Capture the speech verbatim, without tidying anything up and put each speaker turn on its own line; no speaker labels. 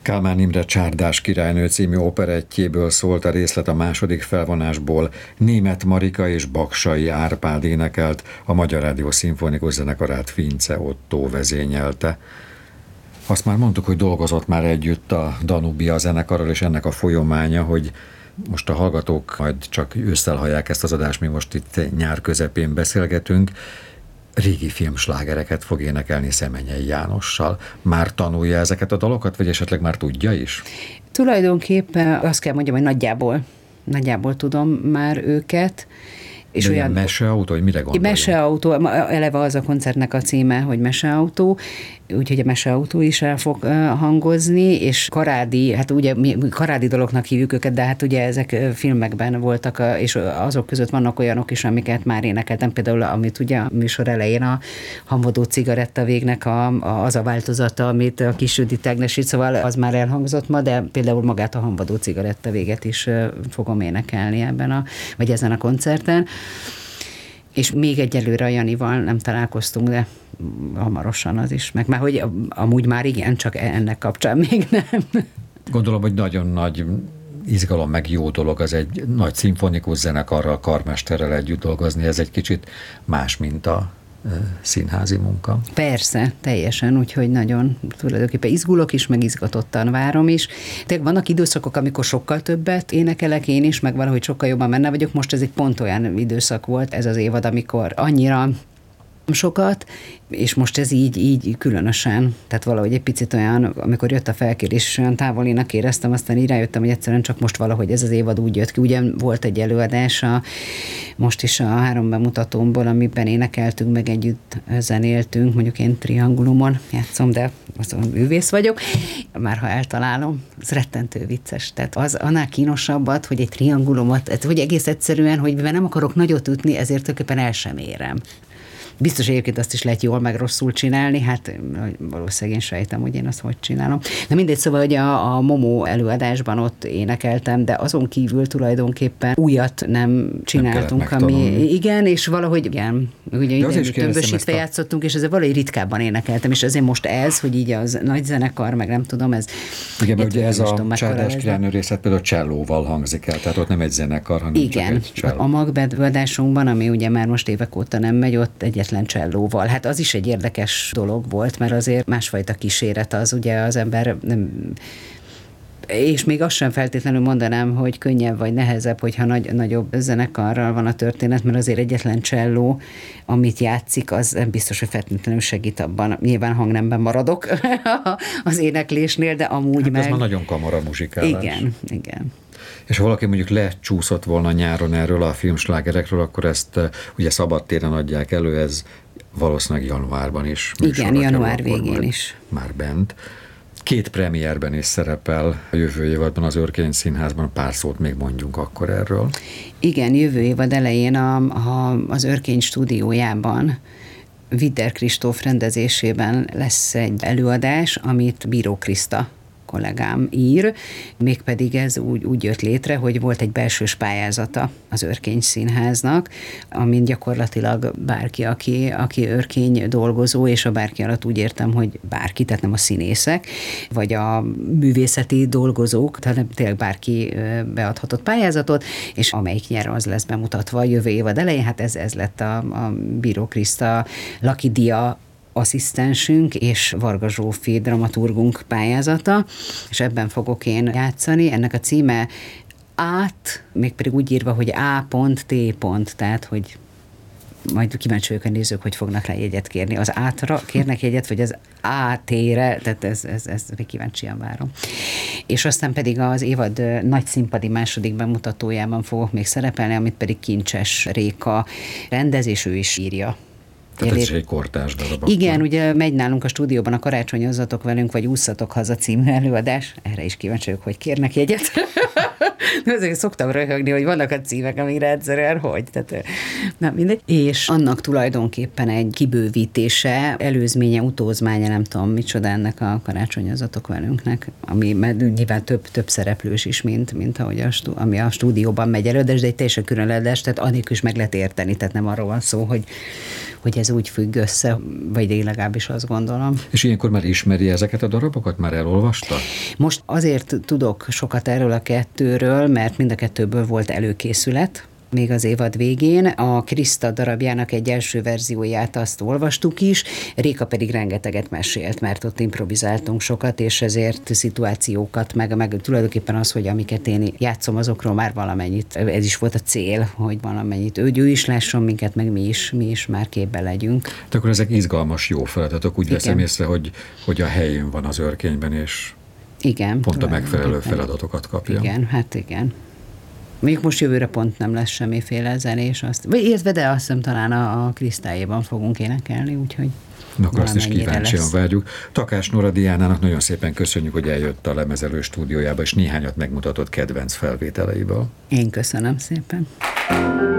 Kálmán Imre Csárdás királynő című operettjéből szólt a részlet a második felvonásból. Németh Marika és Baksay Árpád énekelt, a Magyar Rádió Szimfonikus Zenekarát Vincze Ottó vezényelte. Azt már mondtuk, hogy dolgozott már együtt a Danubia zenekarral, és ennek a folyamánya, hogy most a hallgatók majd csak ősszel hallják ezt az adást, mi most itt nyár közepén beszélgetünk, régi filmslágereket fog énekelni Szemenyei Jánossal. Már tanulja ezeket a dalokat, vagy esetleg már tudja is?
Tulajdonképpen azt kell mondjam, hogy nagyjából, nagyjából tudom már őket.
És de olyan meseautó, hogy mire gondoljunk?
Meseautó, eleve az a koncertnek a címe, hogy Meseautó, úgyhogy a Meseautó is el fog hangozni, és karádi, hát ugye mi karádi dolognak hívjuk őket, de hát ugye ezek filmekben voltak, és azok között vannak olyanok is, amiket már énekeltem, például amit ugye a műsor elején a Hamvadó cigaretta végnek a, a, az a változata, amit a Kis Judit Ágnes, szóval az már elhangzott ma, de például magát a Hamvadó cigaretta véget is fogom énekelni ebben a, vagy ezen a koncerten. És még egyelőre a Janival nem találkoztunk, de hamarosan az is meg. Már hogy amúgy már igen, csak ennek kapcsán még nem.
Gondolom, hogy nagyon nagy izgalom, meg jó dolog az egy nagy szimfonikus zenekarral, karmesterrel együtt dolgozni. Ez egy kicsit más, mint a színházi munka.
Persze, teljesen, úgyhogy nagyon tulajdonképpen izgulok is, meg izgatottan várom is. Tényleg vannak időszakok, amikor sokkal többet énekelek én is, meg valahogy sokkal jobban benne vagyok. Most ez egy pont olyan időszak volt, ez az évad, amikor annyira sokat, és most ez így, így különösen, tehát valahogy egy picit olyan, amikor jött a felkérés, olyan távolinak éreztem, aztán így rájöttem, hogy egyszerűen csak most valahogy ez az évad úgy jött ki. Ugye volt egy előadás, a, most is a három bemutatómból, amiben énekeltünk, meg együtt zenéltünk, mondjuk én triangulumon játszom, de azon művész vagyok, már ha eltalálom, az rettentő vicces. Tehát az annál kínosabbat, hogy egy triangulumot, hogy egész egyszerűen, hogy mivel nem akarok nagyot ütni, ezért tulajdonképpen el sem érem. Biztos egyébként azt is lehet jól meg rosszul csinálni, hát valószínűleg én sejtem, hogy én azt hogy csinálom. De mindegy, szóval, hogy a, a Momó előadásban ott énekeltem, de azon kívül tulajdonképpen újat nem csináltunk, nem ami igen, és valahogy igen, ugye tömbösítve játszottunk, és ezzel valahogy ritkábban énekeltem, és azért most ez, hogy így az nagy zenekar, meg nem tudom, ez...
Igen, mert ugye ez a Csárdás királynő részlet például csellóval hangzik el, tehát ott nem egy zenekar, hanem
igen,
csak egy cselló.
A Magbeadásunkban, ami ugye már most évek óta nem megy, ott egyetlen csellóval. Hát az is egy érdekes dolog volt, mert azért másfajta kíséret az, ugye az ember nem... És még azt sem feltétlenül mondanám, hogy könnyebb vagy nehezebb, hogyha nagy, nagyobb zenekarral van a történet, mert azért egyetlen cselló, amit játszik, az nem biztos, hogy feltétlenül segít abban. Nyilván hangnemben maradok az éneklésnél, de amúgy
hát
meg...
ez már nagyon kamara muzsikálás.
Igen, igen.
És ha valaki mondjuk lecsúszott volna nyáron erről a filmslágerekről, akkor ezt ugye szabadtéren adják elő, ez valószínűleg januárban is.
Igen, január végén is.
Már bent. Két premierben is szerepel a jövő évadban az Örkény Színházban, pár szót még mondjunk akkor erről.
Igen, jövő évad elején a, a, az Örkény stúdiójában Vidder Kristóf rendezésében lesz egy előadás, amit Bíró Kriszta kollégám ír, mégpedig ez úgy, úgy jött létre, hogy volt egy belsős pályázata az Örkény Színháznak, amin gyakorlatilag bárki, aki, aki örkény dolgozó, és a bárki alatt úgy értem, hogy bárki, tehát nem a színészek, vagy a művészeti dolgozók, tehát tényleg bárki beadhatott pályázatot, és amelyik nyer, az lesz bemutatva a jövő évad elején, hát ez, ez lett a, a Bíró Kriszta Lucky Dia asszisztensünk és Varga Zsófi dramaturgunk pályázata, és ebben fogok én játszani. Ennek a címe át, mégpedig úgy írva, hogy A.T. tehát, hogy majd kíváncsi vagyok a nézők, hogy fognak rá jegyet kérni. Az átra kérnek jegyet, vagy az á té-re, tehát ez, ez, ez még kíváncsian várom. És aztán pedig az évad nagy színpadi második bemutatójában fogok még szerepelni, amit pedig Kincses Réka rendez, és ő is írja.
Tehát ez is egy kortárs darab.
Igen, akkor. Ugye megy nálunk a stúdióban a Karácsonyozzatok velünk, vagy ússzatok haza című előadás. Erre is kíváncsi vagyok, hogy kérnek jegyet. Azért szoktam röhögni, hogy vannak a címek, amire egyszerűen hogy. Tehát, nem mindegy. És annak tulajdonképpen egy kibővítése, előzménye, utózmánya, nem tudom, micsoda ennek a karácsonyozatok velünknek, ami nyilván több, több szereplős is, mint, mint ahogy a, stú, ami a stúdióban megy elő, de egy teljesen különleges, tehát anélkül is meg lehet érteni, tehát nem arról van szó, hogy, hogy ez úgy függ össze, vagy én legalábbis azt gondolom.
És ilyenkor már ismeri ezeket a darabokat? Már elolvasta?
Most azért tudok sokat erről a kettőről, mert mind a kettőből volt előkészület, még az évad végén. A Kriszta darabjának egy első verzióját azt olvastuk is, Réka pedig rengeteget mesélt, mert ott improvizáltunk sokat, és ezért szituációkat, meg, meg tulajdonképpen az, hogy amiket én játszom, azokról már valamennyit, ez is volt a cél, hogy valamennyit ő, ő is lásson minket, meg mi is, mi is már képbe legyünk.
De akkor ezek izgalmas, jó feladatok, úgy
Igen.
veszem észre, hogy, hogy a helyén van az Örkényben, és
igen,
pont a megfelelő feladatokat kapja.
Igen, hát igen. Mondjuk most jövőre pont nem lesz semmiféle zenés, azt, vagy értve, de azt hiszem talán a, a Krisztályéban fogunk énekelni, úgyhogy
Na, akkor azt is kíváncsian
lesz.
várjuk. Takás Nora Diánának nagyon szépen köszönjük, hogy eljött a Lemezelő stúdiójába, és néhányat megmutatott kedvenc felvételeiből.
Én köszönöm szépen.